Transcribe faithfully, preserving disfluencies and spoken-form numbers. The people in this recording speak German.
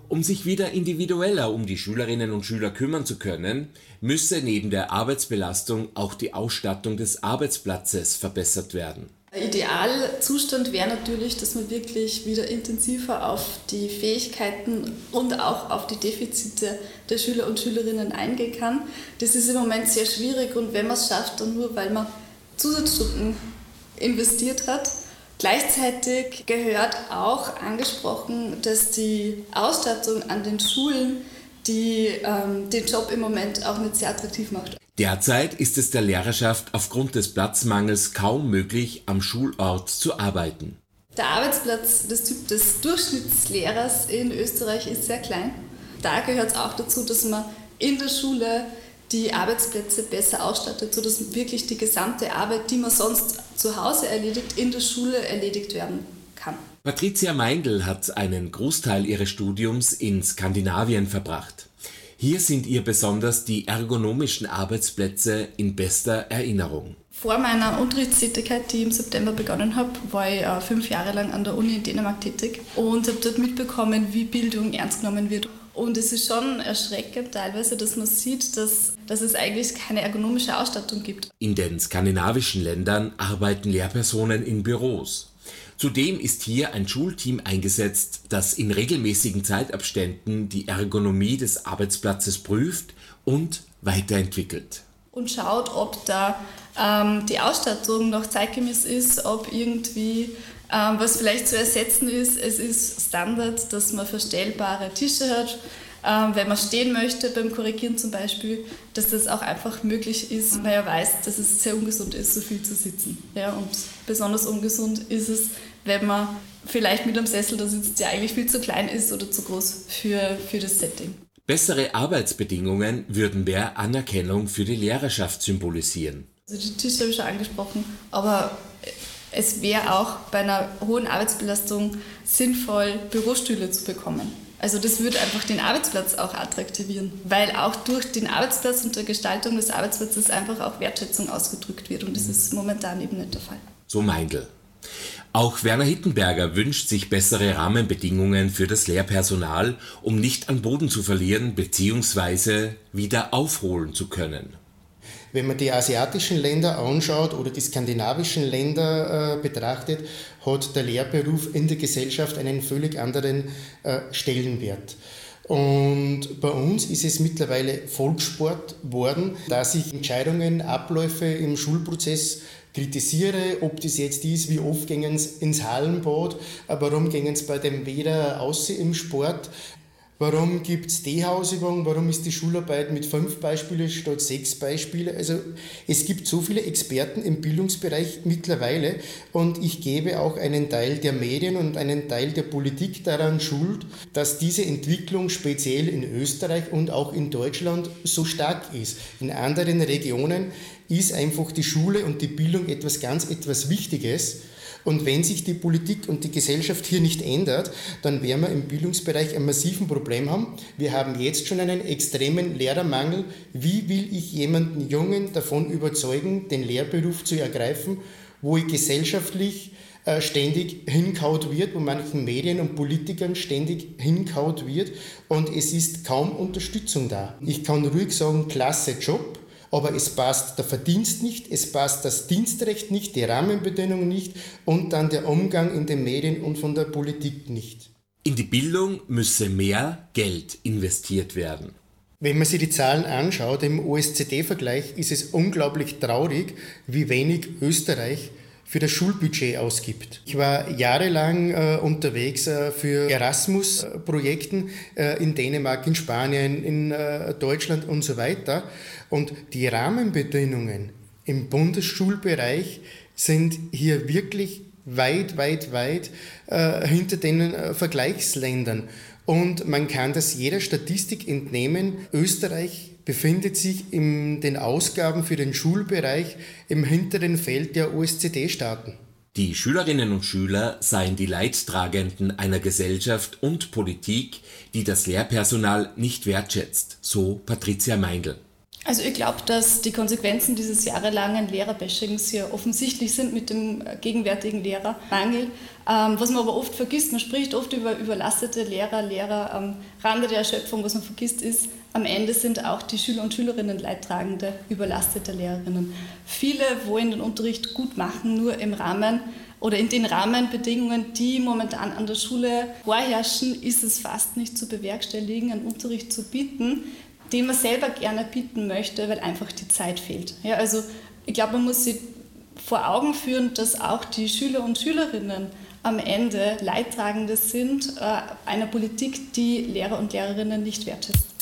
Um sich wieder individueller um die Schülerinnen und Schüler kümmern zu können, müsse neben der Arbeitsbelastung auch die Ausstattung des Arbeitsplatzes verbessert werden. Idealzustand wäre natürlich, dass man wirklich wieder intensiver auf die Fähigkeiten und auch auf die Defizite der Schüler und Schülerinnen eingehen kann. Das ist im Moment sehr schwierig und wenn man es schafft, dann nur, weil man Zusatzstunden investiert hat. Gleichzeitig gehört auch angesprochen, dass die Ausstattung an den Schulen die ähm, den Job im Moment auch nicht sehr attraktiv macht. Derzeit ist es der Lehrerschaft aufgrund des Platzmangels kaum möglich, am Schulort zu arbeiten. Der Arbeitsplatz des, Typ des Durchschnittslehrers in Österreich ist sehr klein. Da gehört es auch dazu, dass man in der Schule die Arbeitsplätze besser ausstattet, sodass wirklich die gesamte Arbeit, die man sonst zu Hause erledigt, in der Schule erledigt werden kann. Patricia Meindl hat einen Großteil ihres Studiums in Skandinavien verbracht. Hier sind ihr besonders die ergonomischen Arbeitsplätze in bester Erinnerung. Vor meiner Unterrichtstätigkeit, die ich im September begonnen habe, war ich äh, fünf Jahre lang an der Uni in Dänemark tätig und habe dort mitbekommen, wie Bildung ernst genommen wird. Und es ist schon erschreckend teilweise, dass man sieht, dass, dass es eigentlich keine ergonomische Ausstattung gibt. In den skandinavischen Ländern arbeiten Lehrpersonen in Büros. Zudem ist hier ein Schulteam eingesetzt, das in regelmäßigen Zeitabständen die Ergonomie des Arbeitsplatzes prüft und weiterentwickelt. Und schaut, ob da ähm, die Ausstattung noch zeitgemäß ist, ob irgendwie ähm, was vielleicht zu ersetzen ist. Es ist Standard, dass man verstellbare Tische hat, ähm, wenn man stehen möchte beim Korrigieren zum Beispiel, dass das auch einfach möglich ist, weil er weiß, dass es sehr ungesund ist, so viel zu sitzen. Ja, und besonders ungesund ist es, wenn man vielleicht mit einem Sessel da sitzt, der eigentlich viel zu klein ist oder zu groß für, für das Setting. Bessere Arbeitsbedingungen würden mehr Anerkennung für die Lehrerschaft symbolisieren. Also die Tische habe ich schon angesprochen, aber es wäre auch bei einer hohen Arbeitsbelastung sinnvoll, Bürostühle zu bekommen. Also das würde einfach den Arbeitsplatz auch attraktivieren, weil auch durch den Arbeitsplatz und der Gestaltung des Arbeitsplatzes einfach auch Wertschätzung ausgedrückt wird und das ist momentan eben nicht der Fall. So Meindl. Auch Werner Hittenberger wünscht sich bessere Rahmenbedingungen für das Lehrpersonal, um nicht an Boden zu verlieren bzw. wieder aufholen zu können. Wenn man die asiatischen Länder anschaut oder die skandinavischen Länder äh, betrachtet, hat der Lehrberuf in der Gesellschaft einen völlig anderen äh, Stellenwert. Und bei uns ist es mittlerweile Volkssport worden, dass ich Entscheidungen, Abläufe im Schulprozess kritisiere, ob das jetzt ist, wie oft gehen sie ins Hallenbad, warum gehen sie bei dem Wetter aussehen im Sport, warum gibt es die Hausübung, warum ist die Schularbeit mit fünf Beispielen statt sechs Beispiele. Also es gibt so viele Experten im Bildungsbereich mittlerweile und ich gebe auch einen Teil der Medien und einen Teil der Politik daran schuld, dass diese Entwicklung speziell in Österreich und auch in Deutschland so stark ist. In anderen Regionen ist einfach die Schule und die Bildung etwas ganz etwas Wichtiges. Und wenn sich die Politik und die Gesellschaft hier nicht ändert, dann werden wir im Bildungsbereich ein massiven Problem haben. Wir haben jetzt schon einen extremen Lehrermangel. Wie will ich jemanden Jungen davon überzeugen, den Lehrberuf zu ergreifen, wo ich gesellschaftlich äh, ständig hinkaut wird, wo manchen Medien und Politikern ständig hinkaut wird und es ist kaum Unterstützung da. Ich kann ruhig sagen, klasse Job. Aber es passt der Verdienst nicht, es passt das Dienstrecht nicht, die Rahmenbedingungen nicht und dann der Umgang in den Medien und von der Politik nicht. In die Bildung müsse mehr Geld investiert werden. Wenn man sich die Zahlen anschaut, im O E C D-Vergleich ist es unglaublich traurig, wie wenig Österreich für das Schulbudget ausgibt. Ich war jahrelang äh, unterwegs äh, für Erasmus-Projekten äh, in Dänemark, in Spanien, in äh, Deutschland und so weiter. Und die Rahmenbedingungen im Bundesschulbereich sind hier wirklich weit, weit, weit äh, hinter den äh, Vergleichsländern. Und man kann das jeder Statistik entnehmen. Österreich befindet sich in den Ausgaben für den Schulbereich im hinteren Feld der O E C D-Staaten. Die Schülerinnen und Schüler seien die Leidtragenden einer Gesellschaft und Politik, die das Lehrpersonal nicht wertschätzt, so Patricia Meindl. Also ich glaube, dass die Konsequenzen dieses jahrelangen Lehrerbashings hier offensichtlich sind mit dem gegenwärtigen Lehrermangel. Ähm, was man aber oft vergisst, man spricht oft über überlastete Lehrer, Lehrer am Rande der Erschöpfung. Was man vergisst ist, am Ende sind auch die Schüler und Schülerinnen Leidtragende überlasteter Lehrerinnen. Viele wollen den Unterricht gut machen, nur im Rahmen oder in den Rahmenbedingungen, die momentan an der Schule vorherrschen, ist es fast nicht zu bewerkstelligen, einen Unterricht zu bieten, den man selber gerne bieten möchte, weil einfach die Zeit fehlt. Ja, also ich glaube, man muss sich vor Augen führen, dass auch die Schüler und Schülerinnen am Ende Leidtragende sind äh, einer Politik, die Lehrer und Lehrerinnen nicht wertschätzt.